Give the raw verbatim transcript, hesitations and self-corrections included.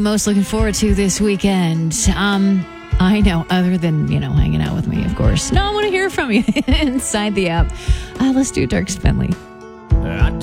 most looking forward to this weekend? Um, I know, other than, you know, hanging out with me, of course. No, I want to hear from you inside the app. Uh, let's do Dirk Bentley. I